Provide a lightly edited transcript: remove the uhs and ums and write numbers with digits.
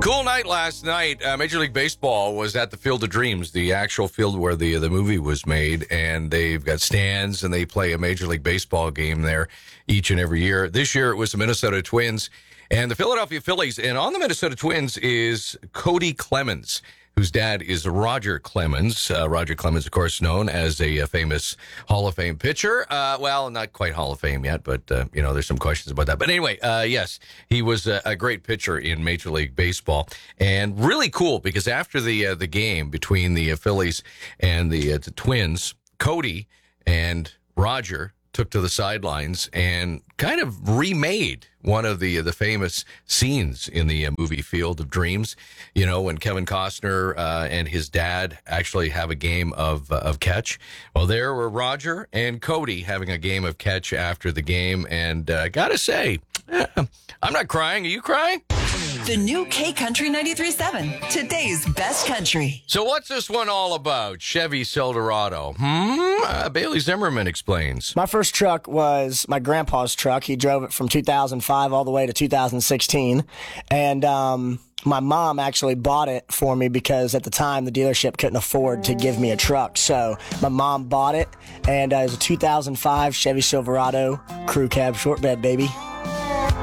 Cool night last night. Major League Baseball was at the Field of Dreams, the actual field where the movie was made, and they've got stands, and they play a Major League Baseball game there each and every year. This year it was the Minnesota Twins and the Philadelphia Phillies, and on the Minnesota Twins is Cody Clemens, whose dad is Roger Clemens. Roger Clemens, of course, known as a famous Hall of Fame pitcher. Well, not quite Hall of Fame yet, but, there's some questions about that. But anyway, yes, he was a great pitcher in Major League Baseball. And really cool, because after the game between the Phillies and the Twins, Cody and Roger took to the sidelines and kind of remade one of the famous scenes in the movie Field of Dreams. You know, when Kevin Costner and his dad actually have a game of catch. Well, there were Roger and Cody having a game of catch after the game. And gotta say, I'm not crying. Are you crying? The new K-Country 93.7, today's best country. So what's this one all about? Chevy Silverado. Bailey Zimmerman explains. My first truck was my grandpa's truck. He drove it from 2005 all the way to 2016. And my mom actually bought it for me because at the time the dealership couldn't afford to give me a truck. So my mom bought it, and it was a 2005 Chevy Silverado crew cab short bed, baby.